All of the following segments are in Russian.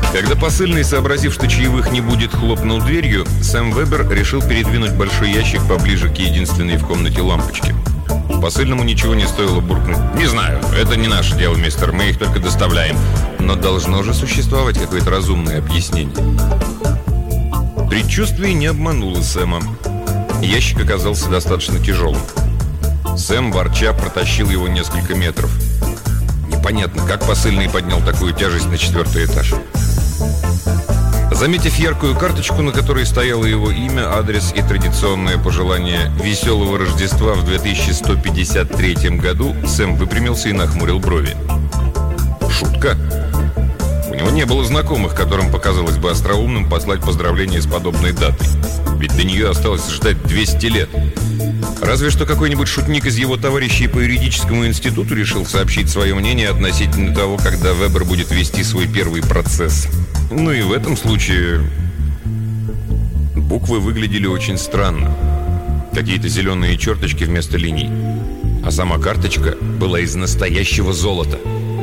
Когда посыльный, сообразив, что чаевых не будет, хлопнул дверью, Сэм Вебер решил передвинуть большой ящик поближе к единственной в комнате лампочке. Посыльному ничего не стоило буркнуть: «Не знаю, это не наше дело, мистер, мы их только доставляем». Но должно же существовать какое-то разумное объяснение. Предчувствие не обмануло Сэма. Ящик оказался достаточно тяжелым. Сэм, ворча, протащил его несколько метров. Непонятно, как посыльный поднял такую тяжесть на 4-й этаж. Заметив яркую карточку, на которой стояло его имя, адрес и традиционное пожелание «Веселого Рождества» в 2153 году, Сэм выпрямился и нахмурил брови. Шутка. У него не было знакомых, которым показалось бы остроумным послать поздравления с подобной датой. Ведь до нее осталось ждать 200 лет. Разве что какой-нибудь шутник из его товарищей по юридическому институту решил сообщить свое мнение относительно того, когда Вебер будет вести свой первый процесс. Ну и в этом случае буквы выглядели очень странно. Какие-то зеленые черточки вместо линий. А сама карточка была из настоящего золота.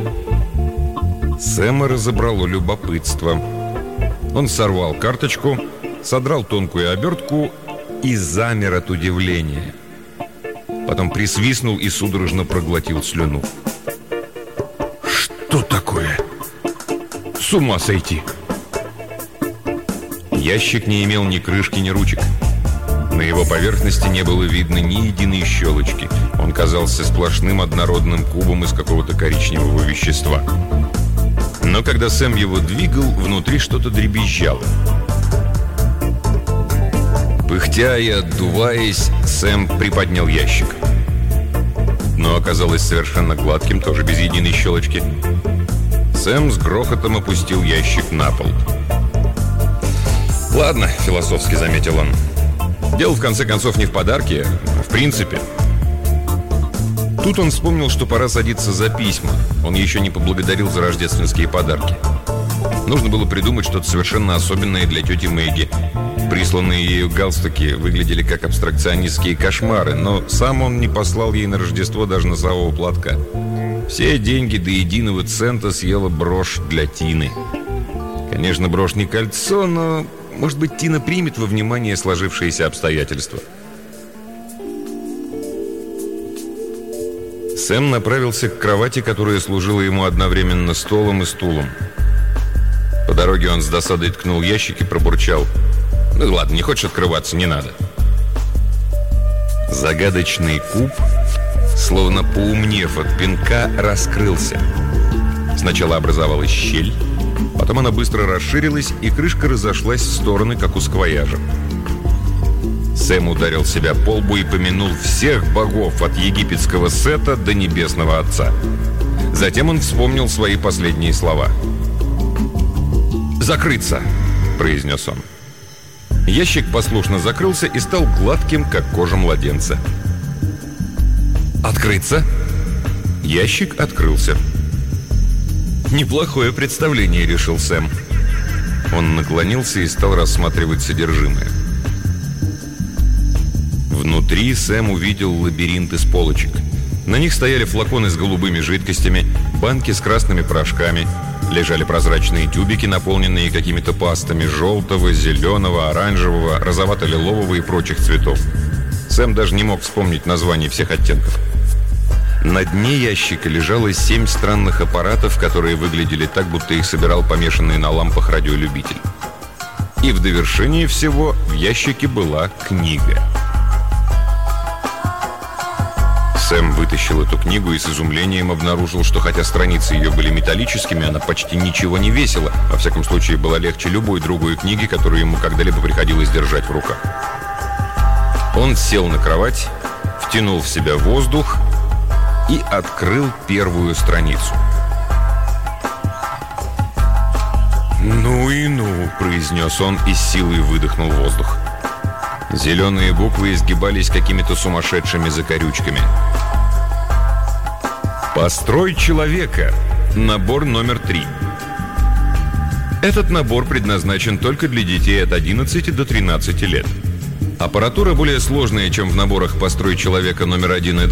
Сэма разобрало любопытство. Он сорвал карточку, содрал тонкую обертку и замер от удивления. Потом присвистнул и судорожно проглотил слюну. Что такое? С ума сойти! Ящик не имел ни крышки, ни ручек. На его поверхности не было видно ни единой щелочки. Он казался сплошным однородным кубом из какого-то коричневого вещества. Но когда Сэм его двигал, внутри что-то дребезжало. Пыхтя и отдуваясь, Сэм приподнял ящик. Дно оказалось совершенно гладким, тоже без единой щелочки. Сэм с грохотом опустил ящик на пол. «Ладно», — философски заметил он. «Дело, в конце концов, не в подарке, а в принципе». Тут он вспомнил, что пора садиться за письма. Он еще не поблагодарил за рождественские подарки. Нужно было придумать что-то совершенно особенное для тети Мэгги. Присланные ею галстуки выглядели как абстракционистские кошмары, но сам он не послал ей на Рождество даже носового платка. Все деньги до единого цента съела брошь для Тины. Конечно, брошь не кольцо, но, может быть, Тина примет во внимание сложившиеся обстоятельства. Сэм направился к кровати, которая служила ему одновременно столом и стулом. По дороге он с досадой ткнул ящик и пробурчал: «Ну ладно, не хочешь открываться, не надо». Загадочный куб, словно поумнев от пинка, раскрылся. Сначала образовалась щель, потом она быстро расширилась, и крышка разошлась в стороны, как у саквояжа. Сэм ударил себя по лбу и помянул всех богов от египетского Сета до небесного Отца. Затем он вспомнил свои последние слова. «Закрыться!» – произнес он. Ящик послушно закрылся и стал гладким, как кожа младенца. «Открыться?» Ящик открылся. «Неплохое представление», — решил Сэм. Он наклонился и стал рассматривать содержимое. Внутри Сэм увидел лабиринт из полочек. На них стояли флаконы с голубыми жидкостями, банки с красными порошками. Лежали прозрачные тюбики, наполненные какими-то пастами желтого, зеленого, оранжевого, розовато-лилового и прочих цветов. Сэм даже не мог вспомнить названий всех оттенков. На дне ящика лежало 7 странных аппаратов, которые выглядели так, будто их собирал помешанный на лампах радиолюбитель. И в довершение всего в ящике была книга. Сэм вытащил эту книгу и с изумлением обнаружил, что хотя страницы ее были металлическими, она почти ничего не весила. Во всяком случае, была легче любой другой книги, которую ему когда-либо приходилось держать в руках. Он сел на кровать, втянул в себя воздух и открыл первую страницу. «Ну и ну», — произнес он и с силой выдохнул воздух. Зеленые буквы изгибались какими-то сумасшедшими закорючками. «Построй человека». Набор номер 3. Этот набор предназначен только для детей от 11 до 13 лет. Аппаратура более сложная, чем в наборах «Построй человека» номер 1 и 2.